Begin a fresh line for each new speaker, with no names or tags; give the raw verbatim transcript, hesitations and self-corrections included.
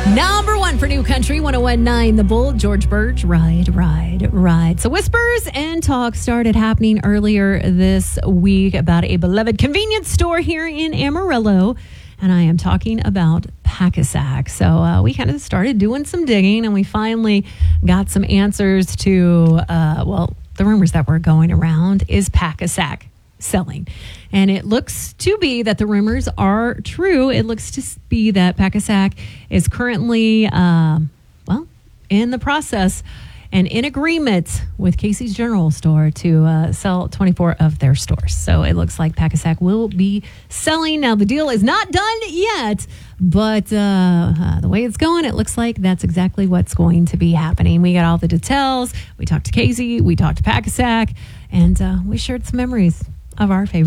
Number one for New Country, one oh one point nine The Bull, George Birch, Ride, Ride, Ride. So whispers and talk started happening earlier this week about a beloved convenience store here in Amarillo. And I am talking about Pack-A-Sack. So uh, we kind of started doing some digging and we finally got some answers to, uh, well, the rumors that were going around. Is Pack-A-Sack selling? And it looks to be that the rumors are true. It looks to be that Pack-A-Sack is currently, uh, well, in the process and in agreement with Casey's General Store to uh, sell twenty-four of their stores. So it looks like Pack-A-Sack will be selling. Now, the deal is not done yet, but uh, uh, the way it's going, it looks like that's exactly what's going to be happening. We got all the details. We talked to Casey. We talked to Pack-A-Sack. And uh, we shared some memories of our favorite